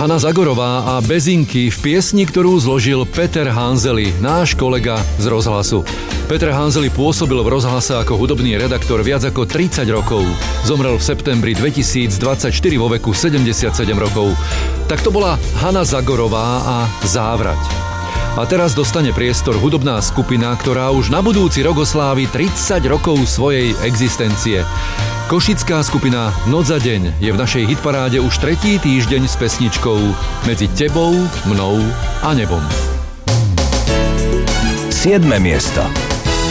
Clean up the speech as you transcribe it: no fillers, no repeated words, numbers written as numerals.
Hana Zagorová a Bezinky v piesni, ktorú zložil Peter Hanzeli, náš kolega z rozhlasu. Peter Hanzeli pôsobil v rozhlase ako hudobný redaktor viac ako 30 rokov. Zomrel v septembri 2024 vo veku 77 rokov. Tak to bola Hana Zagorová a Závrať. A teraz dostane priestor hudobná skupina, ktorá už na budúci rok oslávi 30 rokov svojej existencie. Košická skupina Noc za deň je v našej hitparáde už 3. týždeň s pesničkou Medzi tebou, mnou a nebom. 7. miesto.